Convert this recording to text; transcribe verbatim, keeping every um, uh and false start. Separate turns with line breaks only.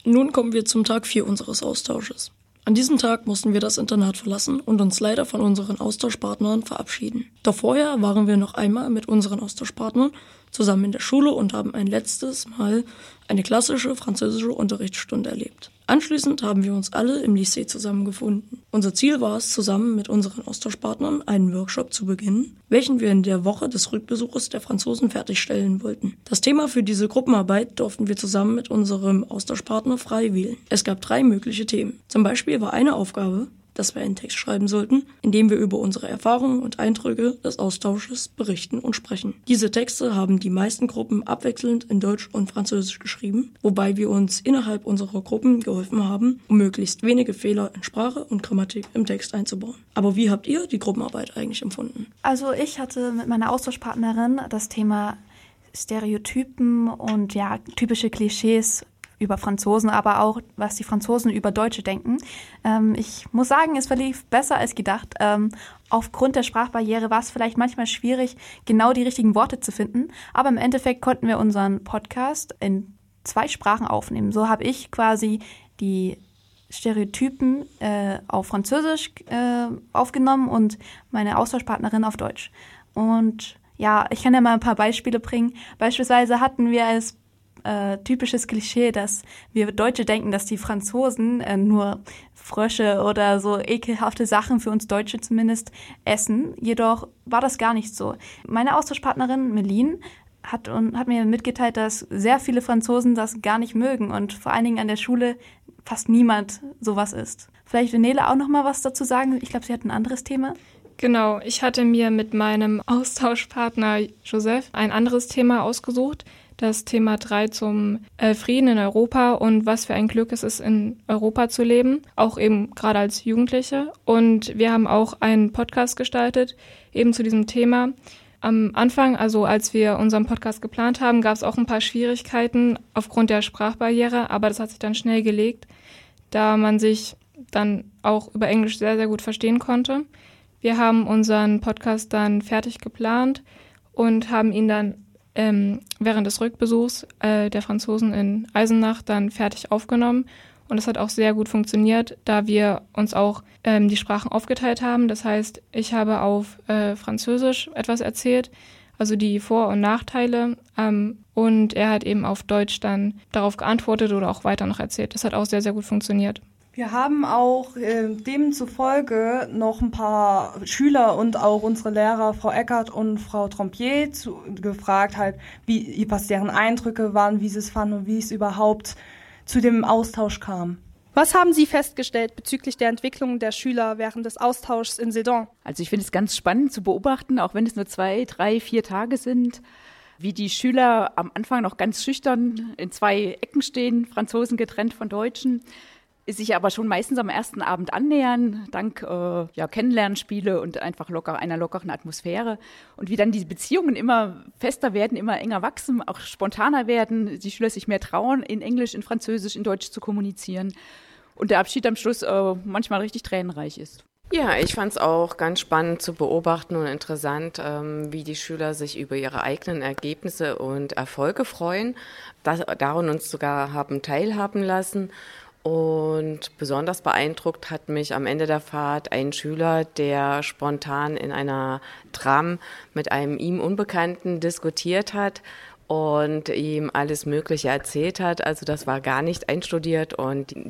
Nun kommen wir zum Tag vier unseres Austausches. An diesem Tag mussten wir das Internat verlassen und uns leider von unseren Austauschpartnern verabschieden. Doch vorher waren wir noch einmal mit unseren Austauschpartnern zusammen in der Schule und haben ein letztes Mal eine klassische französische Unterrichtsstunde erlebt. Anschließend haben wir uns alle im Lycée zusammengefunden. Unser Ziel war es, zusammen mit unseren Austauschpartnern einen Workshop zu beginnen, welchen wir in der Woche des Rückbesuches der Franzosen fertigstellen wollten. Das Thema für diese Gruppenarbeit durften wir zusammen mit unserem Austauschpartner frei wählen. Es gab drei mögliche Themen. Zum Beispiel war eine Aufgabe, dass wir einen Text schreiben sollten, in dem wir über unsere Erfahrungen und Eindrücke des Austausches berichten und sprechen. Diese Texte haben die meisten Gruppen abwechselnd in Deutsch und Französisch geschrieben, wobei wir uns innerhalb unserer Gruppen geholfen haben, um möglichst wenige Fehler in Sprache und Grammatik im Text einzubauen. Aber wie habt ihr die Gruppenarbeit eigentlich empfunden?
Also ich hatte mit meiner Austauschpartnerin das Thema Stereotypen und ja typische Klischees über Franzosen, aber auch, was die Franzosen über Deutsche denken. Ähm, ich muss sagen, es verlief besser als gedacht. Ähm, aufgrund der Sprachbarriere war es vielleicht manchmal schwierig, genau die richtigen Worte zu finden, aber im Endeffekt konnten wir unseren Podcast in zwei Sprachen aufnehmen. So habe ich quasi die Stereotypen äh, auf Französisch äh, aufgenommen und meine Austauschpartnerin auf Deutsch. Und ja, ich kann ja mal ein paar Beispiele bringen. Beispielsweise hatten wir als Äh, typisches Klischee, dass wir Deutsche denken, dass die Franzosen äh, nur Frösche oder so ekelhafte Sachen, für uns Deutsche zumindest, essen. Jedoch war das gar nicht so. Meine Austauschpartnerin Meline hat, und, hat mir mitgeteilt, dass sehr viele Franzosen das gar nicht mögen und vor allen Dingen an der Schule fast niemand sowas isst. Vielleicht will Nele auch noch mal was dazu sagen. Ich glaube, sie hat ein anderes Thema.
Genau, ich hatte mir mit meinem Austauschpartner Joseph ein anderes Thema ausgesucht. Das Thema drei zum äh, Frieden in Europa und was für ein Glück es ist, in Europa zu leben, auch eben gerade als Jugendliche. Und wir haben auch einen Podcast gestaltet, eben zu diesem Thema. Am Anfang, also als wir unseren Podcast geplant haben, gab es auch ein paar Schwierigkeiten aufgrund der Sprachbarriere, aber das hat sich dann schnell gelegt, da man sich dann auch über Englisch sehr, sehr gut verstehen konnte. Wir haben unseren Podcast dann fertig geplant und haben ihn dann Ähm, während des Rückbesuchs äh, der Franzosen in Eisenach dann fertig aufgenommen. Und das hat auch sehr gut funktioniert, da wir uns auch ähm, die Sprachen aufgeteilt haben. Das heißt, ich habe auf äh, Französisch etwas erzählt, also die Vor- und Nachteile. Ähm, und er hat eben auf Deutsch dann darauf geantwortet oder auch weiter noch erzählt. Das hat auch sehr, sehr gut funktioniert.
Wir haben auch äh, demzufolge noch ein paar Schüler und auch unsere Lehrer, Frau Eckert und Frau Trompier, zu, gefragt, halt, wie, was deren Eindrücke waren, wie sie es fanden und wie es überhaupt zu dem Austausch kam.
Was haben Sie festgestellt bezüglich der Entwicklung der Schüler während des Austauschs in Sedan?
Also ich finde es ganz spannend zu beobachten, auch wenn es nur zwei, drei, vier Tage sind, wie die Schüler am Anfang noch ganz schüchtern in zwei Ecken stehen, Franzosen getrennt von Deutschen, sich aber schon meistens am ersten Abend annähern, dank äh, ja, Kennenlernspiele und einfach locker einer lockeren Atmosphäre. Und wie dann die Beziehungen immer fester werden, immer enger wachsen, auch spontaner werden, die Schüler sich mehr trauen, in Englisch, in Französisch, in Deutsch zu kommunizieren. Und der Abschied am Schluss äh, manchmal richtig tränenreich ist.
Ja, ich fand es auch ganz spannend zu beobachten und interessant, ähm, wie die Schüler sich über ihre eigenen Ergebnisse und Erfolge freuen, das, daran uns sogar haben teilhaben lassen. Und besonders beeindruckt hat mich am Ende der Fahrt ein Schüler, der spontan in einer Tram mit einem ihm Unbekannten diskutiert hat und ihm alles Mögliche erzählt hat. Also das war gar nicht einstudiert und